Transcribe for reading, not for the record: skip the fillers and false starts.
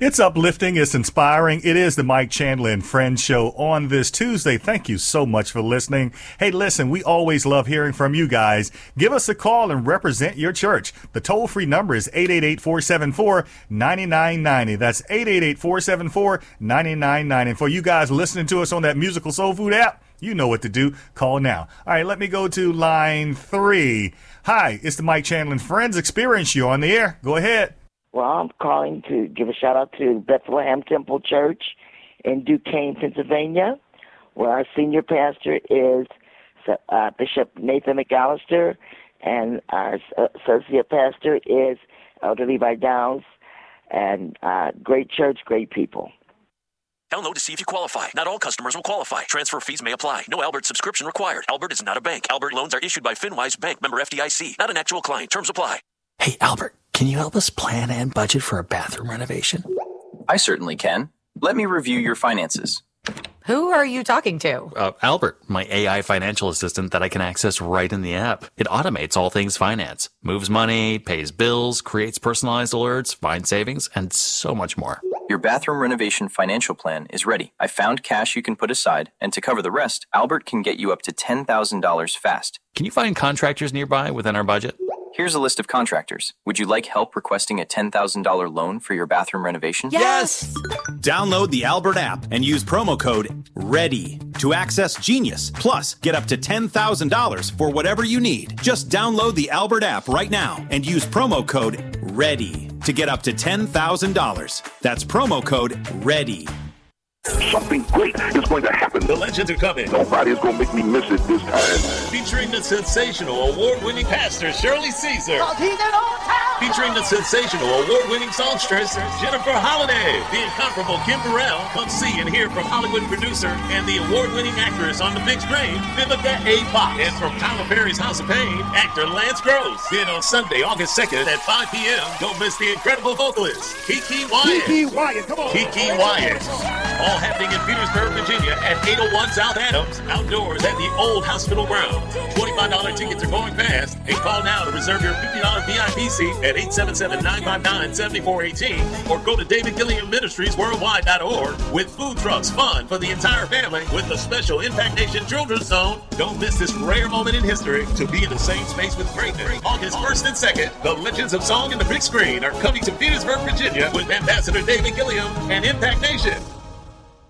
It's uplifting, it's inspiring. It is the Mike Chandler and Friends show on this Tuesday. Thank you so much for listening. Hey, listen, we always love hearing from you guys. Give us a call and represent your church. The toll-free number is 888-474-9990. That's 888-474-9990. And for you guys listening to us on that Musical Soul Food app, you know what to do. Call now. All right, let me go to line 3. Hi, it's the Mike Chandler and Friends Experience. You're on the air. Go ahead. Well, I'm calling to give a shout-out to Bethlehem Temple Church in Duquesne, Pennsylvania, where our senior pastor is Bishop Nathan McAllister, and our associate pastor is Elder Levi Downs, and great church, great people. Download to see if you qualify. Not all customers will qualify. Transfer fees may apply. No Albert subscription required. Albert is not a bank. Albert loans are issued by FinWise Bank, member FDIC. Not an actual client. Terms apply. Hey, Albert, can you help us plan and budget for a bathroom renovation? I certainly can. Let me review your finances. Who are you talking to? Albert, my AI financial assistant that I can access right in the app. It automates all things finance, moves money, pays bills, creates personalized alerts, finds savings, and so much more. Your bathroom renovation financial plan is ready. I found cash you can put aside, and to cover the rest, Albert can get you up to $10,000 fast. Can you find contractors nearby within our budget? Here's a list of contractors. Would you like help requesting a $10,000 loan for your bathroom renovation? Yes! Download the Albert app and use promo code READY to access Genius. Plus, get up to $10,000 for whatever you need. Just download the Albert app right now and use promo code READY to get up to $10,000. That's promo code READY. Something great is going to happen. The legends are coming. Nobody's going to make me miss it this time. Featuring the sensational award-winning pastor Shirley Caesar. Featuring the sensational award-winning songstress Jennifer Holliday. The incomparable Kim Burrell. Come see and hear from Hollywood producer and the award-winning actress on the big screen, Vivica A. Fox. And from Tyler Perry's House of Pain, actor Lance Gross. Then on Sunday, August 2nd at 5 p.m., don't miss the incredible vocalist, Kiki Wyatt. Kiki Wyatt, come on. Kiki Wyatt. All happening in Petersburg, Virginia at 801 South Adams, outdoors at the Old Hospital Grounds. $25 tickets are going fast. And call now to reserve your $50 VIP seat at 877-959-7418 or go to DavidGilliamMinistriesWorldwide.org with food trucks, fun for the entire family with the special Impact Nation Children's Zone. Don't miss this rare moment in history to be in the same space with greatness. August 1st and 2nd, the Legends of Song and the Big Screen are coming to Petersburg, Virginia with Ambassador David Gilliam and Impact Nation.